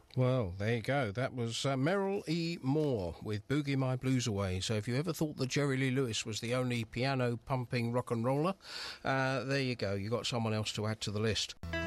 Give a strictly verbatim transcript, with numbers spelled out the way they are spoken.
Well, there you go. That was uh, Merrill E. Moore with Boogie My Blues Away. So if you ever thought that Jerry Lee Lewis was the only piano-pumping rock and roller, uh, there you go. You got someone else to add to the list.